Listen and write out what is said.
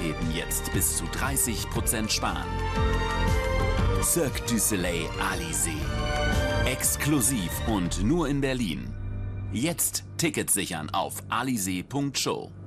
Aufheben jetzt bis zu 30% sparen. Cirque du Soleil Alizé. Exklusiv und nur in Berlin. Jetzt Tickets sichern auf alizé.show.